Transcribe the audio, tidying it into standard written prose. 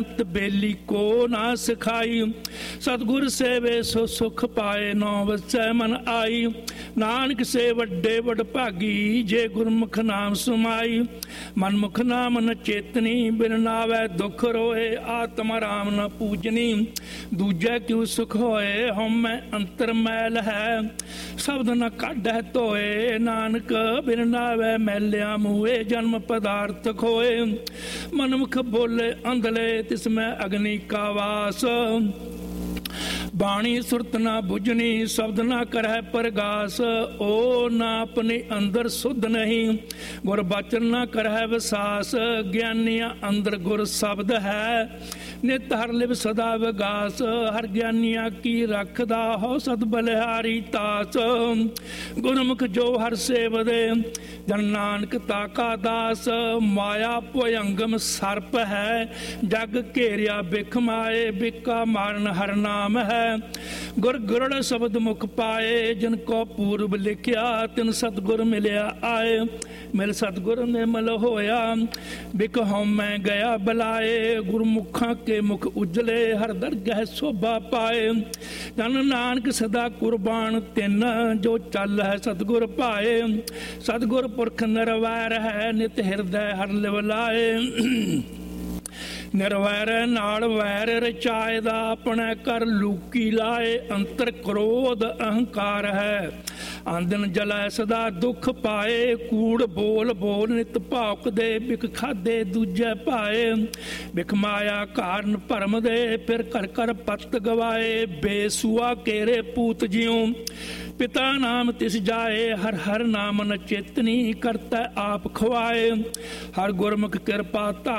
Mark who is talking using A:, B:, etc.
A: बेली को ना सिखाई। सतगुर सेवे सो सुख पाए, नौ वसै मन आई। नानक से वड्डे वड भागी, जे गुरमुख नाम सुमाई। मनमुख नाम न चेतनी, बिन नावै दुख रोए। आत्मा राम न पूजनी, दूजै क्यों सुख होए। हउमੈ अंतर मैल है, शब्द न काढै धोए। नानक बिन नावै मैलिया मूए, जन्म पदार्थ खोए। मनमुख बोले अंधले, तिसमें अग्नि का वास। बाणी सुरत ना बुझनी, शब्द ना करह प्रगास। ओ ना अपने अंदर सुध नहीं, गुर बचन ना करह विसास। ज्ञानिया अंदर गुर शब्द है, नित हर लिव सदा विगास। हर ज्ञानिया की रखदा, हो सद बलिहारी तास। गुरमुख जो हर सेवदे, जन नानक ताका दास। माया भयंगम सर्प है, जग घेरिया बिख माए। बिका मारन हर नाम है, गुर गुरड़ शब्द मुख पाए। जिनको पूर्व लिखिया, तिन सतगुर मिलिया आए। मिल सतगुर ने मल होया, बिक हउमੈ गया बलाए। गुरमुखा के मुख उजले, हर दरगह शोभा पाए। जन नानक सदा कुर्बान तिन, जो चल है सतगुर पाए। सतगुर पुरख निरवैर है, नित हिरदय हर लिव लाए। निरवैर नाल वैर रचाएदा, अपने कर लूकी लाए। अंतर क्रोध अहंकार है, आंदन जलै सदा दुख पाए। कूड़ बोल बोल नित भौक दे, बिक खादे दूजे पाए। बिख माया कारण भरम दे, फिर कर कर पत गवाए। बेसुआ केरे पूत जियो, पिता नाम तिस जाए। हर हर नाम न चेतनी, करता आप खुआए। हर गुरमुख कृपा